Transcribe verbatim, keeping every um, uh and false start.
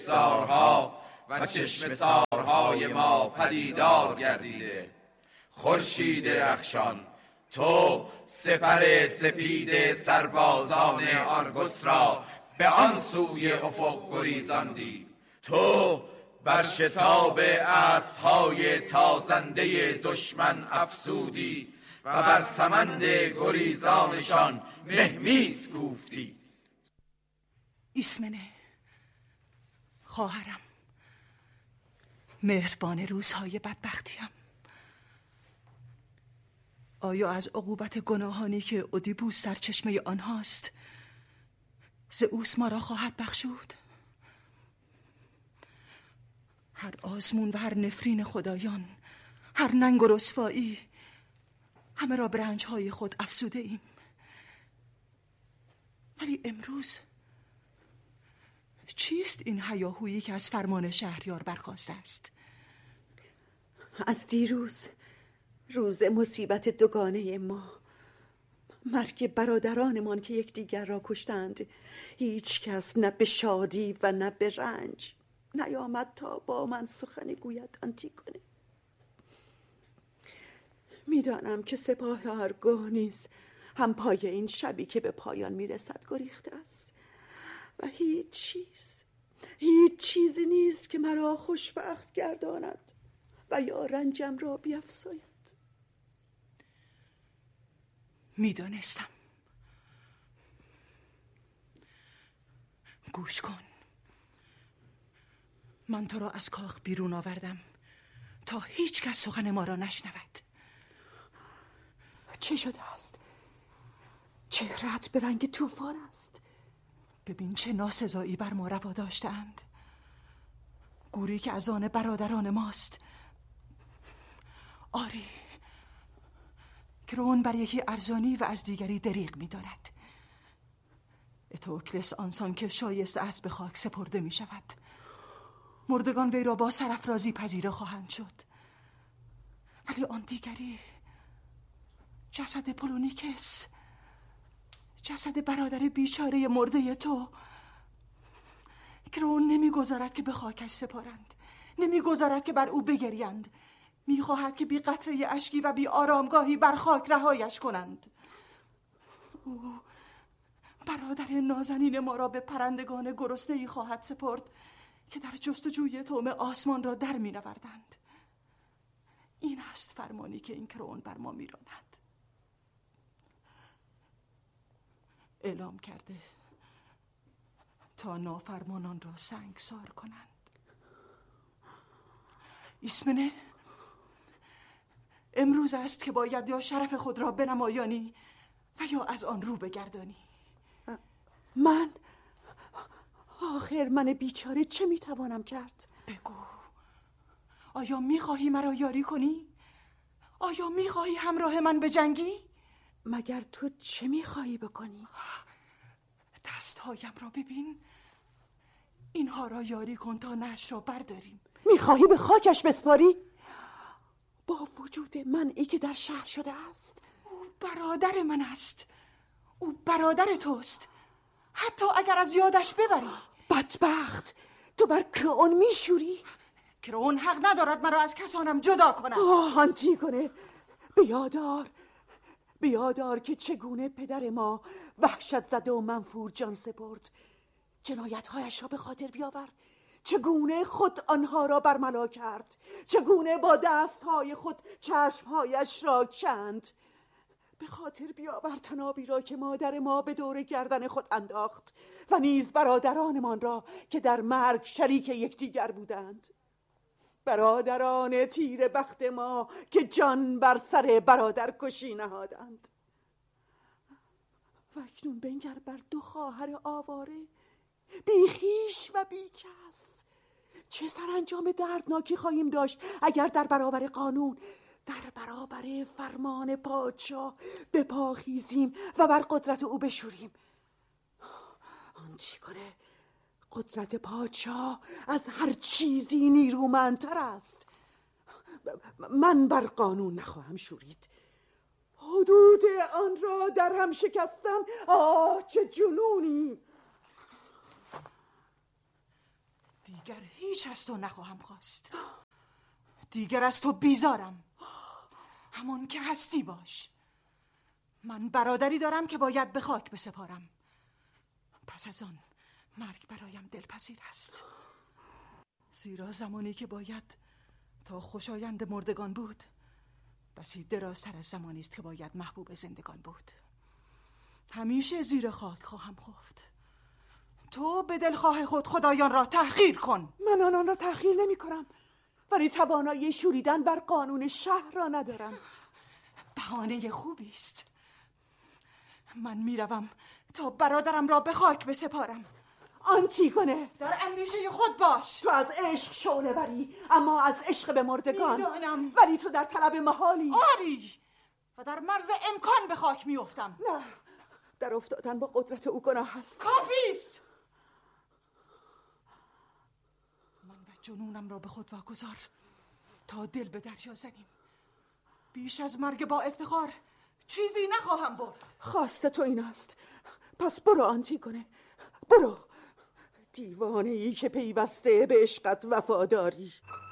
سارها و چشم سارهای ما پدیدار گردیده. خورشید رخشان، تو سپر سپید سربازان آرگوس را به آن سوی افق گریزاندی. تو بر شتاب اسب‌های تازنده دشمن افسودی و بر سمند گریزانشان مهمیز کوفتی. ایسمنه خواهرم، مهربان روزهای بدبختیم، آیا از عقوبت گناهانی که اودیپوس در چشمه آنهاست زئوس ما را خواهد بخشود؟ هر آزمون و هر نفرین خدایان، هر ننگ و رسوایی، همه را به رنج‌های خود افسوده ایم. ولی امروز چیست این هیاهویی که از فرمان شهریار برخاسته است؟ از دیروز، روز مصیبت دوگانه ما، مرگ برادرانمان که یکدیگر را کشتند، هیچ کس نه به شادی و نه به رنج نیامد تا با من سخنی گوید آنتیگونه. میدانم که سپاه آرگو نیز هم پای این شبی که به پایان میرسد گریخته است و هیچ چیز هیچ چیزی نیست که مرا خوشبخت گرداند و یا رنجم را بیفزاید. میدانستم. گوش کن، من تو را از کاخ بیرون آوردم تا هیچ کس سخن ما را نشنود. چه شده است؟ چهره‌ات به رنگ طوفان است. ببین چه ناسزایی بر ما روا داشتند. گوری که از آن برادران ماست. آری، کرون بر یکی ارزانی و از دیگری دریغ می دارد. اتوکلس آنسان که شایسته است به خاک سپرده می شود. مردگان وی را با سرافرازی پذیره خواهند شد. ولی آن دیگری، جسد پولونیکس، جسد برادر بیچاره مرده تو، کرون نمیگذارد که به خاکش سپارند، نمیگذارد که بر او بگریند، میخواهد که بی قطره اشکی و بی آرامگاهی بر خاک رهایش کنند. او برادر نازنین ما را به پرندگان گرسنه‌ای خواهد سپرد که در جستجوی طعم آسمان را در می نوردند. این است فرمانی که این کرون بر ما می راند. اعلام کرده تا نافرمانان را سنگسار کنند. ایسمنه، امروز است که باید یا شرف خود را بنمایانی و یا از آن رو بگردانی. من؟ آخر من بیچاره چه میتوانم کرد؟ بگو، آیا میخواهی مرا یاری کنی؟ آیا میخواهی همراه من بجنگی؟ مگر تو چه میخواهی بکنی؟ دستهایم را ببین، اینها را یاری کن تا نعش را برداریم. میخواهی به خاکش بسپاری؟ با وجود من ای که در شهر شده است. او برادر من است، او برادر توست، حتی اگر از یادش ببری. بدبخت، تو بر کرون میشوری؟ کرون حق ندارد مرا از کسانم جدا کند. آه آنتیگونه، بیادار بیادار که چگونه پدر ما وحشت زده و منفور جان سپرد. جنایت‌هایش را به خاطر بیاور. چگونه خود آنها را برملا کرد، چگونه با دستهای خود چشمهایش را کند. به خاطر بیاور تنابی را که مادر ما به دور گردن خود انداخت و نیز برادرانمان را که در مرگ شریک یکدیگر بودند. برادران تیر بخت ما که جان بر سر برادر کشی نهادند. و اکنون بنگر بر دو خواهر آواره، بی خویش و بی کس. چه سرانجام دردناکی خواهیم داشت اگر در برابر قانون، در برابر فرمان پادشاه بپاخیزیم و بر قدرت او بشوریم. آنتیگونه، قدرت پادشاه از هر چیزی نیرومندتر است. من بر قانون نخواهم شورید. حدود آن را در هم شکستن، آه چه جنونی! دیگر هیچ از تو نخواهم خواست. دیگر از تو بیزارم. همون که هستی باش. من برادری دارم که باید به خاک بسپارم. پس از آن مرگ برایم دلپذیر است. زیرا زمانی که باید تا خوشایند مردگان بود، بسی درازتر از زمانی است که باید محبوب زندگان بود. همیشه زیر خاک خواهم خفت. تو به دلخواه خود خدایان را تحقیر کن. من آنان را تحقیر نمی کنم، ولی توانایی شوریدن بر قانون شهر را ندارم. بهانه خوبی است. من میروم تا برادرم را به خاک بسپارم. آنتیگونه، در اندیشه خود باش. تو از عشق شعله بری، اما از عشق به مردگان میدانم. ولی تو در طلب محالی. آری، و در مرز امکان به خاک میافتم. نه، در افتادن با قدرت او گناه است. کافی است. من و جنونم را به خود واگذار تا دل به دریا زنیم. بیش از مرگ با افتخار چیزی نخواهم برد. خواست تو این است. پس برو آنتیگونه، برو. دیوانه ای که پیوسته به عشقت وفاداری.